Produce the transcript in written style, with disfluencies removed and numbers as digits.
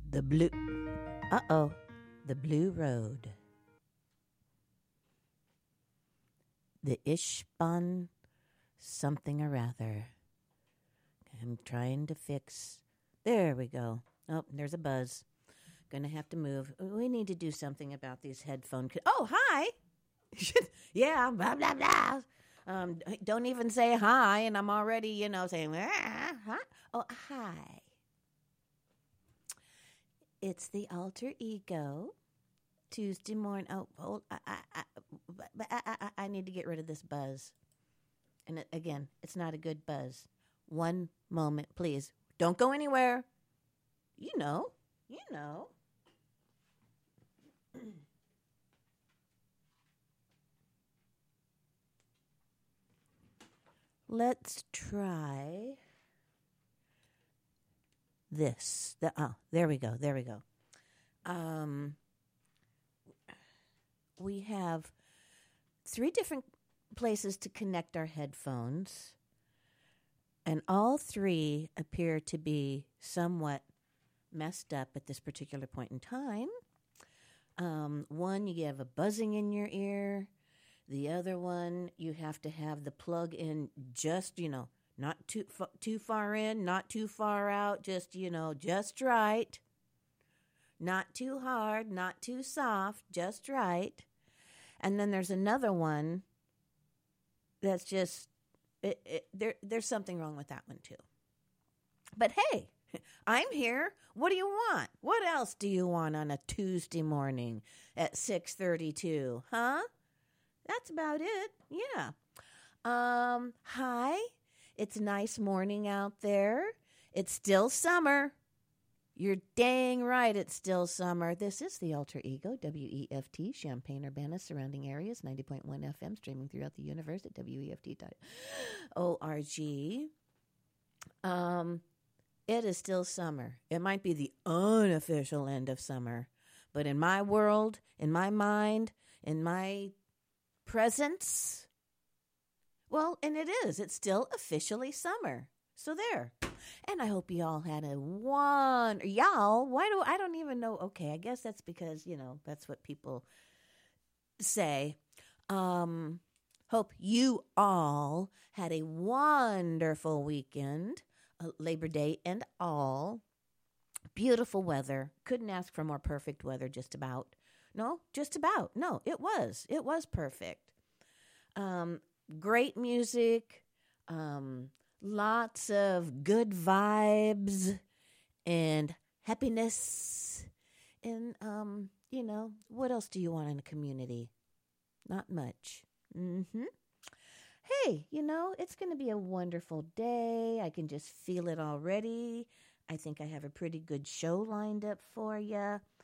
The blue. Uh-oh. The Blue Road. The Ishban something or rather. I'm trying to fix. There we go. Oh, there's a buzz. Gonna have to move. We need to do something about these headphones. Oh, hi. Yeah, blah, blah, blah. Don't even say hi, and I'm already, saying, hi. Oh, hi. It's the alter ego. Tuesday morning. Oh, hold. I need to get rid of this buzz. And again, it's not a good buzz. One moment, please. Don't go anywhere. You know. Let's try this. There we go. We have 3 different places to connect our headphones, and all 3 appear to be somewhat messed up at this particular point in time. One, you have a buzzing in your ear. The other one, you have to have the plug in just, not too far in, not too far out, just, just right. Not too hard, not too soft, just right. And then there's another one that's just, there's something wrong with that one too. But hey, I'm here. What do you want? What else do you want on a Tuesday morning at 6:32? Huh? That's about it. Yeah. Hi. It's a nice morning out there. It's still summer. You're dang right, it's still summer. This is the Alter Ego, WEFT, Champaign-Urbana, surrounding areas, 90.1 FM, streaming throughout the universe at WEFT.org. It is still summer. It might be the unofficial end of summer, but in my world, in my mind, in my presence, well, and it is. It's still officially summer. So there. And I hope you all had I don't even know. Okay, I guess that's because, that's what people say. Hope you all had a wonderful weekend, Labor Day and all. Beautiful weather. Couldn't ask for more perfect weather, just about. No, just about. No, it was. It was perfect. Great music. Lots of good vibes and happiness. And, what else do you want in a community? Not much. Hey, it's going to be a wonderful day. I can just feel it already. I think I have a pretty good show lined up for you.